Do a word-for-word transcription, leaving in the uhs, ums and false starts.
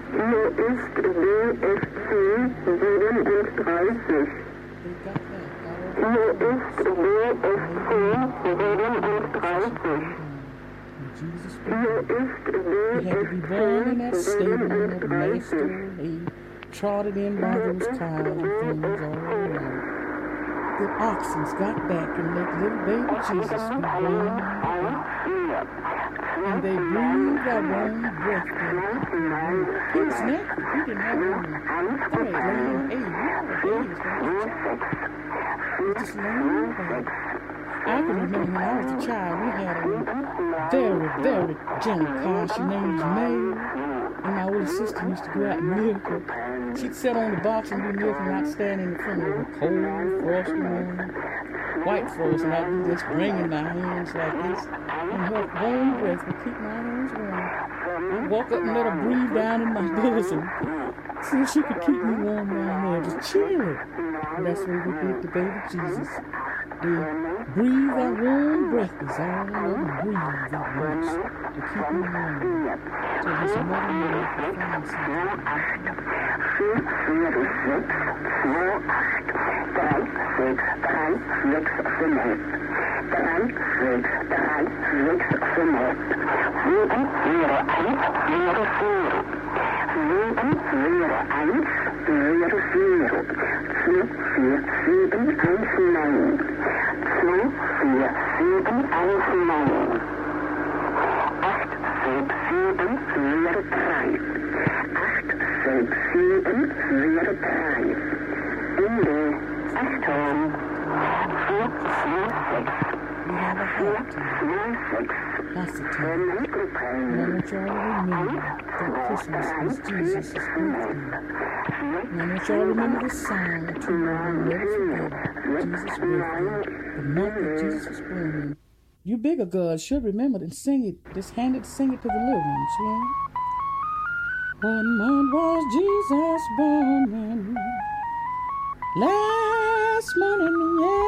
Hier ist B F C siebenunddreißig. Hier ist B F C siebenunddreißig. Hier ist B F C siebenunddreißig. Trotted in by those cows and things all around. The oxens got back and let little baby Jesus be born. And they breathed that warm breath in. It's nasty. We didn't have one. All right, laying eight. We just laying back. I can remember when I was a child, we had a very, very gentle car. She named was May. And my older sister used to go out and milk her. She'd sit on the box and be milking, and I'd stand in the front of a cold, frosty morning, white frost, and I'd be just wringing my hands like this. And her warm breath would keep my hands warm. I'd walk up and let her breathe down in my bosom so she could keep me warm down there. It was chilly. And that's what we did to baby Jesus. They breathe that warm breath. Is all I ever breathe at once to keep me warm. So his mother made to find something. That's the time. And I want y'all to remember that Christmas was Jesus' birthday. And I want y'all to remember this song too. You'll never forget Jesus' birthday, the month that Jesus was born in. You bigger girls should remember and sing it. Just hand it, sing it to the little ones, yeah? What month was Jesus born in? Last month in the year.